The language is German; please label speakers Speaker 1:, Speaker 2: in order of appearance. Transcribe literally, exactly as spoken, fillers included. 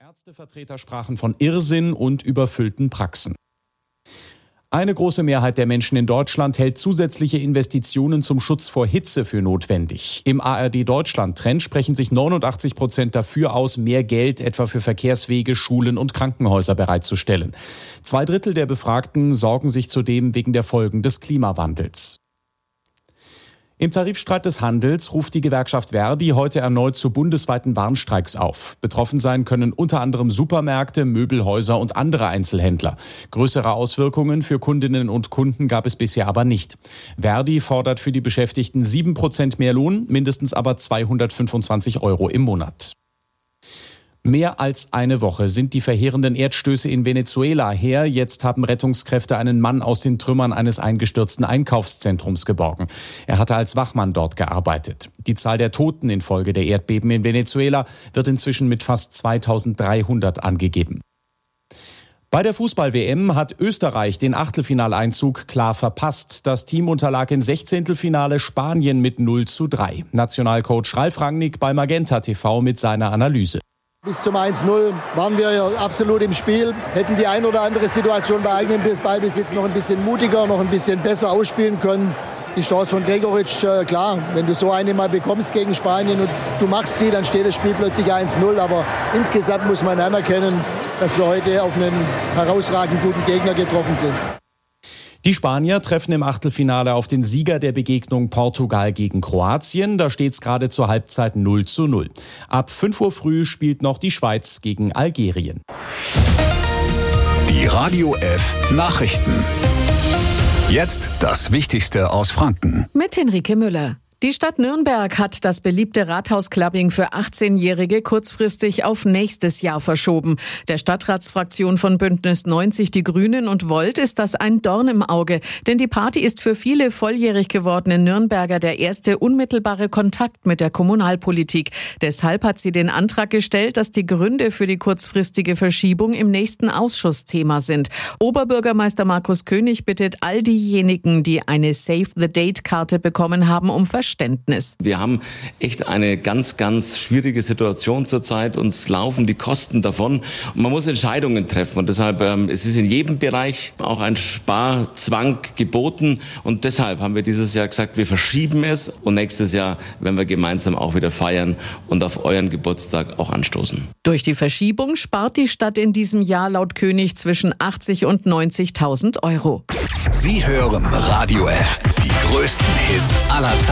Speaker 1: Ärztevertreter sprachen von Irrsinn und überfüllten Praxen. Eine große Mehrheit der Menschen in Deutschland hält zusätzliche Investitionen zum Schutz vor Hitze für notwendig. Im A R D-Deutschland-Trend sprechen sich neunundachtzig Prozent dafür aus, mehr Geld etwa für Verkehrswege, Schulen und Krankenhäuser bereitzustellen. Zwei Drittel der Befragten sorgen sich zudem wegen der Folgen des Klimawandels. Im Tarifstreit des Handels ruft die Gewerkschaft Verdi heute erneut zu bundesweiten Warnstreiks auf. Betroffen sein können unter anderem Supermärkte, Möbelhäuser und andere Einzelhändler. Größere Auswirkungen für Kundinnen und Kunden gab es bisher aber nicht. Verdi fordert für die Beschäftigten sieben Prozent mehr Lohn, mindestens aber zweihundertfünfundzwanzig Euro im Monat. Mehr als eine Woche sind die verheerenden Erdstöße in Venezuela her. Jetzt haben Rettungskräfte einen Mann aus den Trümmern eines eingestürzten Einkaufszentrums geborgen. Er hatte als Wachmann dort gearbeitet. Die Zahl der Toten infolge der Erdbeben in Venezuela wird inzwischen mit fast zweitausenddreihundert angegeben. Bei der Fußball-W M hat Österreich den Achtelfinaleinzug klar verpasst. Das Team unterlag im Sechzehntelfinale Spanien mit null zu drei. Nationalcoach Ralf Rangnick bei Magenta T V mit seiner Analyse.
Speaker 2: Bis zum eins null waren wir ja absolut im Spiel, hätten die ein oder andere Situation bei eigenem Ballbesitz noch ein bisschen mutiger, noch ein bisschen besser ausspielen können. Die Chance von Gregoritsch, äh, klar, wenn du so eine mal bekommst gegen Spanien und du machst sie, dann steht das Spiel plötzlich eins null. Aber insgesamt muss man anerkennen, dass wir heute auf einen herausragend guten Gegner getroffen sind.
Speaker 1: Die Spanier treffen im Achtelfinale auf den Sieger der Begegnung Portugal gegen Kroatien. Da steht es gerade zur Halbzeit null zu null. Ab fünf Uhr früh spielt noch die Schweiz gegen Algerien.
Speaker 3: Die Radio F Nachrichten. Jetzt das Wichtigste aus Franken.
Speaker 4: Mit Henrike Müller. Die Stadt Nürnberg hat das beliebte Rathausclubbing für achtzehnjährige kurzfristig auf nächstes Jahr verschoben. Der Stadtratsfraktion von Bündnis neunzig Die Grünen und Volt ist das ein Dorn im Auge. Denn die Party ist für viele volljährig gewordene Nürnberger der erste unmittelbare Kontakt mit der Kommunalpolitik. Deshalb hat sie den Antrag gestellt, dass die Gründe für die kurzfristige Verschiebung im nächsten Ausschuss Thema sind. Oberbürgermeister Markus König bittet all diejenigen, die eine Save-the-Date-Karte bekommen haben, um Verständnis.
Speaker 5: Wir haben echt eine ganz, ganz schwierige Situation zurzeit. Uns laufen die Kosten davon und man muss Entscheidungen treffen. Und deshalb ähm, es ist in jedem Bereich auch ein Sparzwang geboten. Und deshalb haben wir dieses Jahr gesagt, wir verschieben es. Und nächstes Jahr werden wir gemeinsam auch wieder feiern und auf euren Geburtstag auch anstoßen.
Speaker 4: Durch die Verschiebung spart die Stadt in diesem Jahr laut König zwischen achtzig und neunzigtausend Euro.
Speaker 3: Sie hören Radio F, die größten Hits aller Zeiten.